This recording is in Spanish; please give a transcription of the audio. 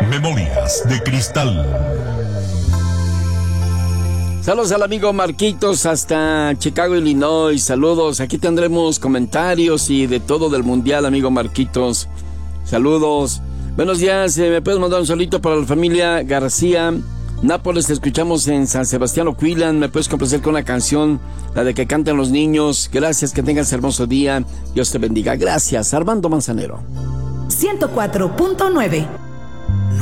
Memorias de Cristal. Saludos al amigo Marquitos hasta Chicago, Illinois. Saludos, aquí tendremos comentarios y de todo del mundial, amigo Marquitos. Saludos. Buenos días, me puedes mandar un saludito para la familia García Nápoles, te escuchamos en San Sebastián Oquilan. Me puedes complacer con una canción, la de que cantan los niños. Gracias, que tengas hermoso día. Dios te bendiga. Gracias, Armando Manzanero. 104.9